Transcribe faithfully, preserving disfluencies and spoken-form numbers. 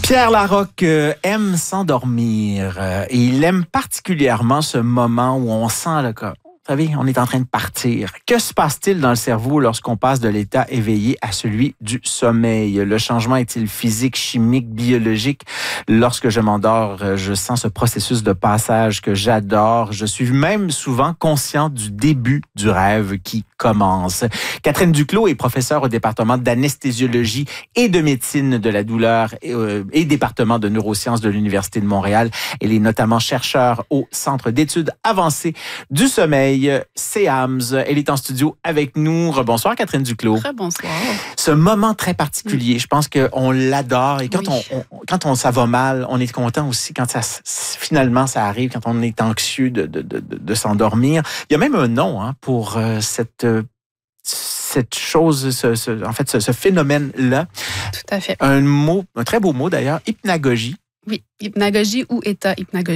Pierre Larocque euh, aime s'endormir euh, et il aime particulièrement ce moment où on sent le corps. Vous savez, on est en train de partir. Que se passe-t-il dans le cerveau lorsqu'on passe de l'état éveillé à celui du sommeil? Le changement est-il physique, chimique, biologique? Lorsque je m'endors, je sens ce processus de passage que j'adore. Je suis même souvent conscient du début du rêve qui commence. Catherine Duclos est professeure au département d'anesthésiologie et de médecine de la douleur et, euh, et département de neurosciences de l'Université de Montréal. Elle est notamment chercheure au Centre d'études avancées du sommeil. C A M S. Elle est en studio avec nous. Rebonsoir, Catherine Duclos. Rebonsoir. Ce moment très particulier, je pense qu'on l'adore. Et quand, Oui. on, on, quand on, ça va mal, on est content aussi quand ça, finalement ça arrive, quand on est anxieux de, de, de, de s'endormir. Il y a même un nom hein, pour euh, cette, euh, cette chose, ce, ce, en fait, ce, ce phénomène-là. Tout à fait. Un mot, un très beau mot d'ailleurs, hypnagogie. Oui, hypnagogie ou état hypnagogique.